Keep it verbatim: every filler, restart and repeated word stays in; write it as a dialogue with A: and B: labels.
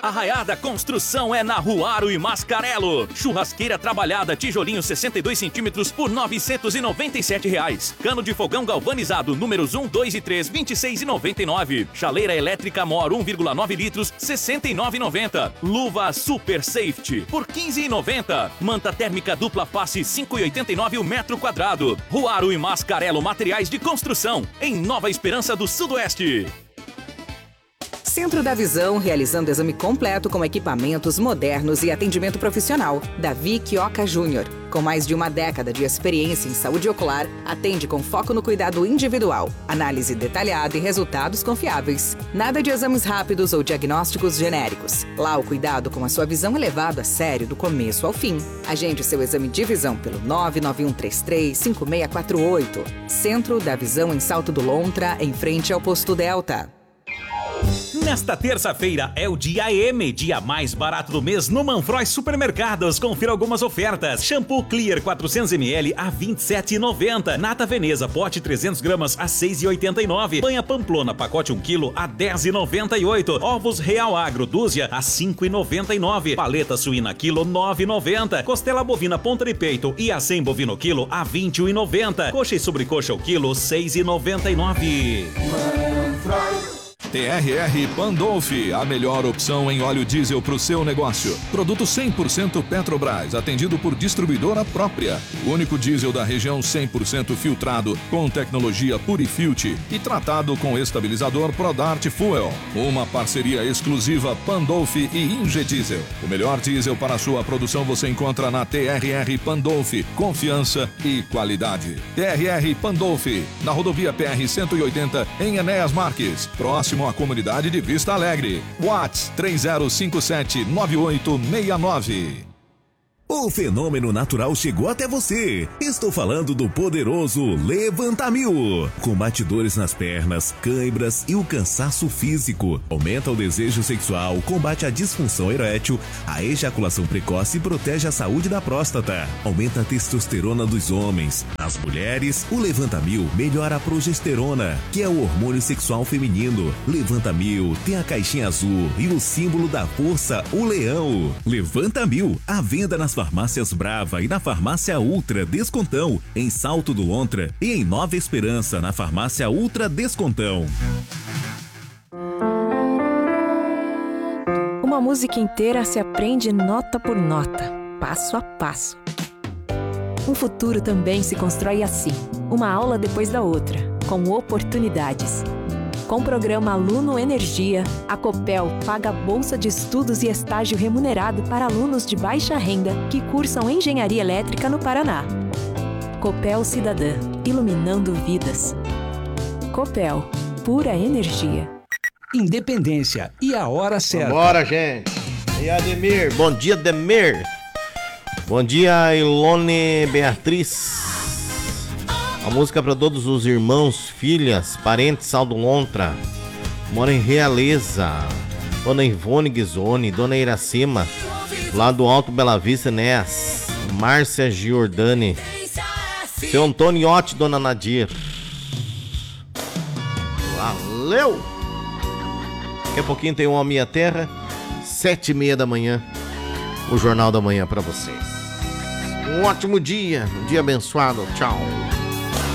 A: A Raiada Construção é na Ruaro e Mascarello. Churrasqueira trabalhada, tijolinho sessenta e dois centímetros por novecentos e noventa e sete reais. Cano de fogão galvanizado, números um, dois e três, vinte e seis reais e noventa e nove centavos. Chaleira elétrica Mor um vírgula nove litros, sessenta e nove reais e noventa centavos. Luva Super Safety por quinze reais e noventa centavos. Manta térmica dupla face cinco reais e oitenta e nove centavos o metro quadrado. Ruaro e Mascarello Materiais de Construção, em Nova Esperança do Sudoeste.
B: Centro da Visão, realizando exame completo com equipamentos modernos e atendimento profissional. Davi Quioca Júnior, com mais de uma década de experiência em saúde ocular, atende com foco no cuidado individual, análise detalhada e resultados confiáveis. Nada de exames rápidos ou diagnósticos genéricos. Lá o cuidado com a sua visão é levado a sério do começo ao fim. Agende seu exame de visão pelo nove nove um três três, cinco seis quatro oito. Centro da Visão em Salto do Lontra, em frente ao Posto Delta.
C: Nesta terça-feira é o dia M, dia mais barato do mês no Manfroy Supermercados. Confira algumas ofertas. Shampoo Clear quatrocentos mililitros a vinte e sete reais e noventa centavos. Nata Veneza pote trezentos gramas a seis reais e oitenta e nove centavos. Banha Pamplona pacote um quilo a dez reais e noventa e oito centavos. Ovos Real Agro dúzia a cinco reais e noventa e nove centavos. Paleta suína quilo nove reais e noventa centavos. Costela bovina ponta de peito e acém bovino quilo a vinte reais e noventa centavos. Coxa e sobrecoxa o quilo seis reais e noventa e nove centavos.
D: T R R Pandolfi, a melhor opção em óleo diesel para o seu negócio. Produto cem por cento Petrobras, atendido por distribuidora própria. O único diesel da região cem por cento filtrado, com tecnologia Purifilter e tratado com estabilizador Prodart Fuel. Uma parceria exclusiva Pandolfi e Ingediesel. O melhor diesel para a sua produção você encontra na T R R Pandolfi. Confiança e qualidade. T R R Pandolfi, na rodovia P R cento e oitenta, em Enéas Marques, próximo à comunidade de Vista Alegre. WhatsApp três zero cinco sete, nove oito seis nove.
E: O fenômeno natural chegou até você. Estou falando do poderoso Levanta Mil. Combate dores nas pernas, cãibras e o cansaço físico. Aumenta o desejo sexual, combate a disfunção erétil, a ejaculação precoce e protege a saúde da próstata. Aumenta a testosterona dos homens. Nas mulheres, o Levanta Mil melhora a progesterona, que é o hormônio sexual feminino. Levanta Mil tem a caixinha azul e o símbolo da força, o leão. Levanta Mil, à venda nas Farmácias Brava e na Farmácia Ultra Descontão, em Salto do Lontra, e em Nova Esperança, na Farmácia Ultra Descontão.
F: Uma música inteira se aprende nota por nota, passo a passo. Um futuro também se constrói assim, uma aula depois da outra, com oportunidades. Com o programa Aluno Energia, a Copel paga bolsa de estudos e estágio remunerado para alunos de baixa renda que cursam engenharia elétrica no Paraná. Copel Cidadã, iluminando vidas. Copel, pura energia.
G: Independência e a hora certa.
H: Bora, gente. E Ademir, bom dia, Ademir. Bom dia, Ilone Beatriz. A música para todos os irmãos, filhas, parentes, Saldo Lontra, mora em Realeza. Dona Ivone Guizone, Dona Iracema, lá do Alto Bela Vista, Nes. Márcia Giordani, seu Antoniotti, Dona Nadir. Valeu! Daqui a pouquinho tem uma Minha Terra, sete e meia da manhã, o Jornal da Manhã para vocês. Um ótimo dia, um dia abençoado. Tchau.